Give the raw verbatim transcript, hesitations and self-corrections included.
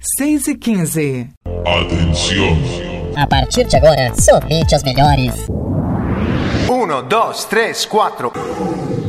seis e quinze. Atenção! A partir de agora, somente as melhores. Um, dois, três, quatro.